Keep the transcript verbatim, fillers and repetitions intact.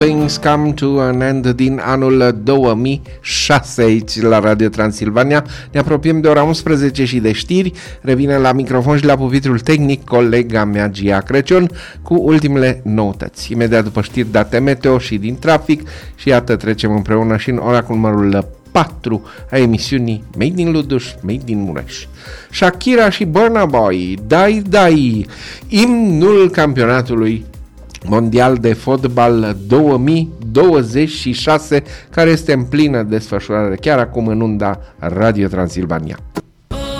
Things Come to an End din anul două mii șase aici la Radio Transilvania. Ne apropiem de ora unsprezece și de știri. Revine la microfon și la pupitrul tehnic colega mea Gia Crăciun cu ultimele noutăți. Imediat după știri date meteo și din trafic și iată trecem împreună și în ora cu numărul patru a emisiunii Made in Luduș, Made in Mureș. Shakira și Burna Boy, Dai Dai, imnul campionatului mondial de fotbal două mii douăzeci și șase, care este în plină desfășurare chiar acum în unda Radio Transilvania.